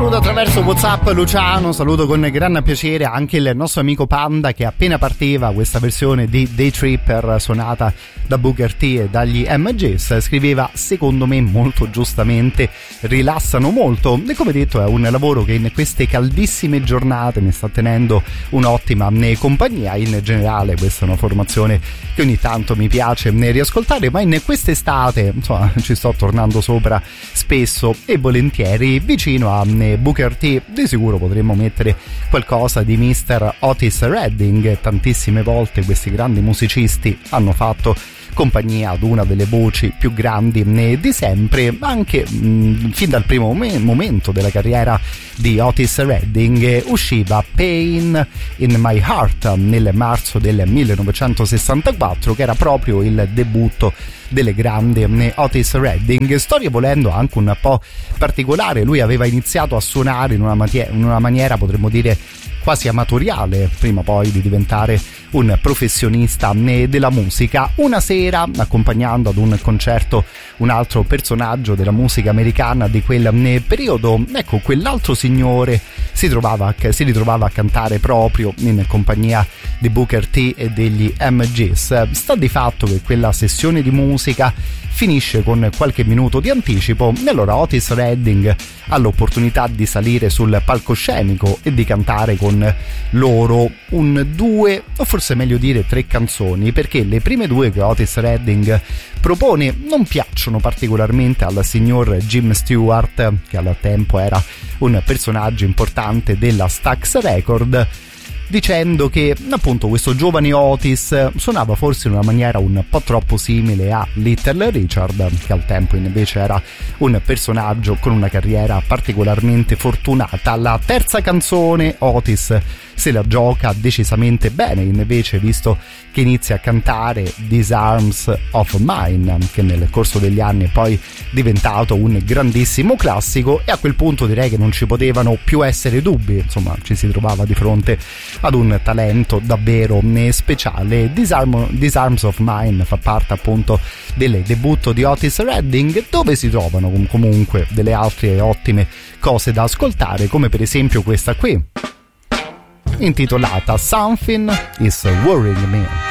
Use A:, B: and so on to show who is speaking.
A: saluto attraverso WhatsApp Luciano, saluto con gran piacere anche il nostro amico Panda che appena partiva questa versione di Day Tripper suonata da Booker T e dagli MGs scriveva: secondo me molto giustamente rilassano molto, e come detto è un lavoro che in queste caldissime giornate mi sta tenendo un'ottima compagnia. In generale questa è una formazione che ogni tanto mi piace riascoltare, ma in quest'estate insomma ci sto tornando sopra spesso e volentieri. Vicino a Booker T di sicuro potremmo mettere qualcosa di Mr. Otis Redding. Tantissime volte questi grandi musicisti hanno fatto compagnia ad una delle voci più grandi di sempre, anche fin dal primo momento della carriera di Otis Redding. Usciva Pain in My Heart nel marzo del 1964, che era proprio il debutto delle grandi Otis Redding. Storia volendo anche un po' particolare, lui aveva iniziato a suonare in una maniera potremmo dire quasi amatoriale prima poi di diventare un professionista della musica. Una sera, accompagnando ad un concerto un altro personaggio della musica americana di quel periodo, ecco, quell'altro signore si ritrovava a cantare proprio in compagnia di Booker T e degli MGs. Sta di fatto che quella sessione di musica finisce con qualche minuto di anticipo e allora Otis Redding ha l'opportunità di salire sul palcoscenico e di cantare con loro due, o forse meglio dire 3 canzoni, perché le prime 2 che Otis Redding propone non piacciono particolarmente al signor Jim Stewart, che al tempo era un personaggio importante della Stax Record, dicendo che appunto questo giovane Otis suonava forse in una maniera un po' troppo simile a Little Richard, che al tempo invece era un personaggio con una carriera particolarmente fortunata. La terza canzone Otis se la gioca decisamente bene invece, visto che inizia a cantare These Arms of Mine, che nel corso degli anni è poi diventato un grandissimo classico, e a quel punto direi che non ci potevano più essere dubbi, insomma ci si trovava di fronte ad un talento davvero speciale. These Arms of Mine fa parte appunto del debutto di Otis Redding, dove si trovano comunque delle altre ottime cose da ascoltare, come per esempio questa qui intitolata Something Is Worrying Me.